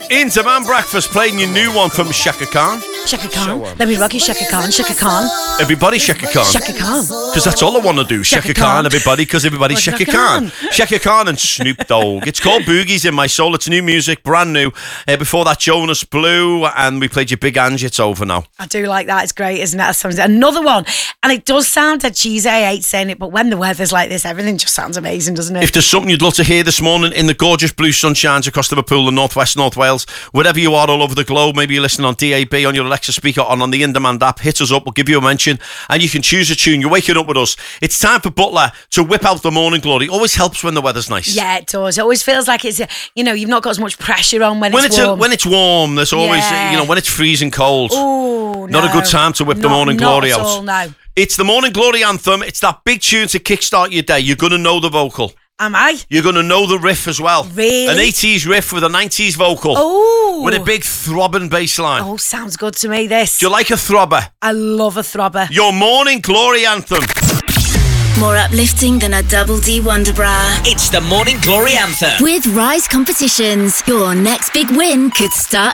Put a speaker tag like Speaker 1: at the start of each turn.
Speaker 1: In Demand Breakfast, playing your new one from Shaka Khan.
Speaker 2: Shaka Khan. Let me rock you, Shaka Khan. Shaka Khan.
Speaker 1: Everybody Shaka Khan.
Speaker 2: Shaka Khan.
Speaker 1: Because that's all I want to do. Shaka Khan, everybody, because everybody's Shaka Khan. Shaka Khan and Snoop Dogg. It's called Boogies in My Soul. It's new music, brand new. Before that, Jonas Blue, and we played your Big Angie. It's over now.
Speaker 2: I do like that. It's great, isn't it? Another one. And it does sound a cheesy. I hate saying it, but when the weather's like this, everything just sounds amazing, doesn't it?
Speaker 1: If there's something you'd love to hear this morning in the gorgeous blue sunshines across Liverpool and northwest North Wales, wherever you are all over the globe, maybe you're listening on DAB, on your Alexa speaker, on the In-Demand app, hit us up, we'll give you a mention, and you can choose a tune. You're waking up with us. It's time for Butler to whip out the Morning Glory. Always helps when the weather's nice.
Speaker 2: Yeah, it does. It always feels like it's, you've not got as much pressure on when it's warm.
Speaker 1: When it's warm, there's always, when it's freezing cold.
Speaker 2: Ooh,
Speaker 1: not a good time to whip the Morning Glory out.
Speaker 2: Not at all, no.
Speaker 1: It's the Morning Glory anthem. It's that big tune to kickstart your day. You're going to know the vocal.
Speaker 2: Am I?
Speaker 1: You're going to know the riff as well.
Speaker 2: Really?
Speaker 1: An 80s riff with a 90s vocal.
Speaker 2: Oh.
Speaker 1: With a big throbbing bass line.
Speaker 2: Oh, sounds good to me, this.
Speaker 1: Do you like a throbber?
Speaker 2: I love a throbber.
Speaker 1: Your Morning Glory anthem.
Speaker 3: More uplifting than a double D Wonder Bra.
Speaker 4: It's the Morning Glory anthem.
Speaker 3: With Rise Competitions, your next big win could start